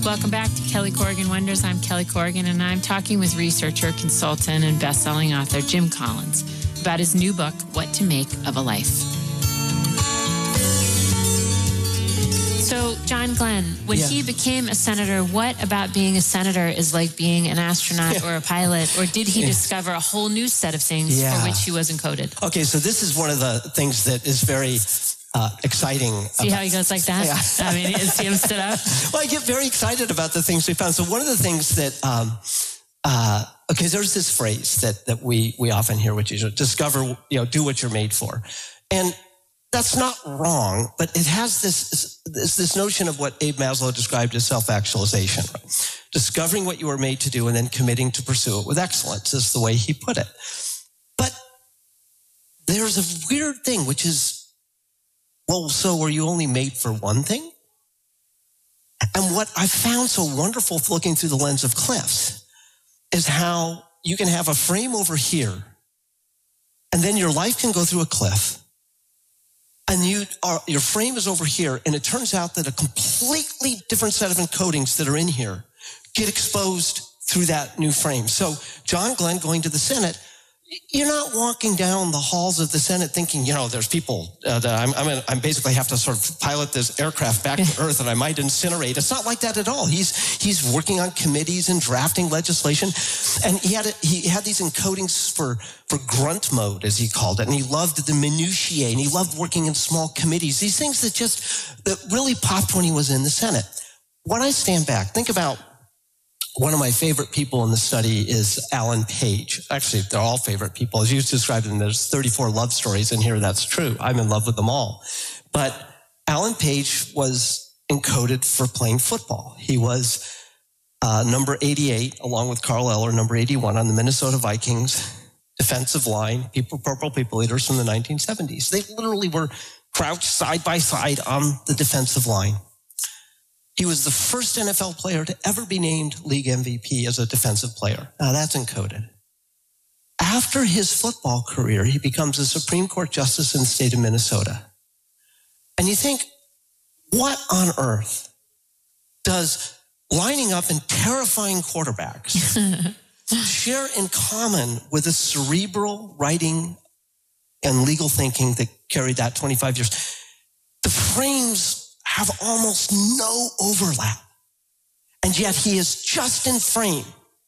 Welcome back to Kelly Corrigan Wonders. I'm Kelly Corrigan, and I'm talking with researcher, consultant, and best-selling author Jim Collins about his new book, What to Make of a Life. So, John Glenn, when he became a senator, what about being a senator is like being an astronaut or a pilot? Or did he discover a whole new set of things for which he was encoded? Okay, so this is one of the things that is very exciting. See how he goes like that? Yeah. I mean, you see him stood up? Well, I get very excited about the things we found. So one of the things that, okay, there's this phrase that we often hear, which is discover, do what you're made for. And that's not wrong, but it has this notion of what Abe Maslow described as self-actualization. Right? Discovering what you were made to do and then committing to pursue it with excellence is the way he put it. But there's a weird thing, which is, well, so were you only made for one thing? And what I found so wonderful looking through the lens of cliffs is how you can have a frame over here, and then your life can go through a cliff, and your frame is over here, and it turns out that a completely different set of encodings that are in here get exposed through that new frame. So John Glenn going to the Senate, you're not walking down the halls of the Senate thinking, there's people that I'm basically have to sort of pilot this aircraft back to Earth and I might incinerate. It's not like that at all. He's working on committees and drafting legislation, and he had these encodings for grunt mode, as he called it, and he loved the minutiae, and he loved working in small committees. These things that really popped when he was in the Senate. When I stand back, think about one of my favorite people in the study is Alan Page. Actually, they're all favorite people. As you described them, there's 34 love stories in here. That's true. I'm in love with them all. But Alan Page was encoded for playing football. He was number 88, along with Carl Eller, number 81 on the Minnesota Vikings defensive line, purple people eaters from the 1970s. They literally were crouched side by side on the defensive line. He was the first NFL player to ever be named league MVP as a defensive player. Now that's encoded. After his football career, he becomes a Supreme Court justice in the state of Minnesota. And you think, what on earth does lining up and terrifying quarterbacks share in common with the cerebral writing and legal thinking that carried that 25 years? The frames have almost no overlap. And yet he is just in frame.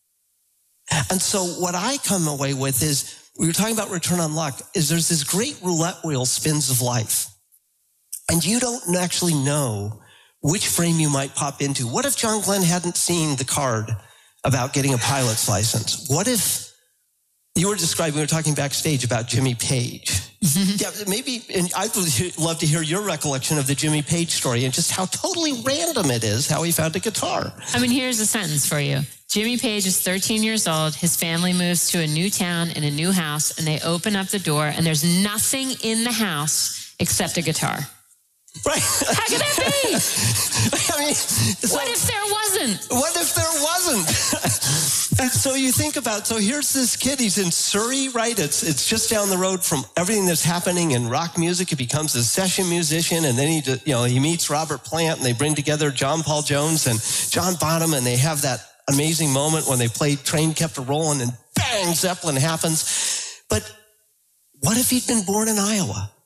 And so what I come away with is, we were talking about return on luck, is there's this great roulette wheel spins of life. And you don't actually know which frame you might pop into. What if John Glenn hadn't seen the card about getting a pilot's license? What if you were describing, we were talking backstage about Jimmy Page. Yeah, maybe, and I'd love to hear your recollection of the Jimmy Page story and just how totally random it is how he found a guitar. I mean, here's a sentence for you. Jimmy Page is 13 years old. His family moves to a new town in a new house, and they open up the door, and there's nothing in the house except a guitar. Right. How could that be? I mean, what if there wasn't? What if there wasn't? And so you think about, so here's this kid, he's in Surrey, right? It's just down the road from everything that's happening in rock music. He becomes a session musician, and then he meets Robert Plant, and they bring together John Paul Jones and John Bonham, and they have that amazing moment when they play Train Kept a Rolling, and bang, Zeppelin happens. But what if he'd been born in Iowa?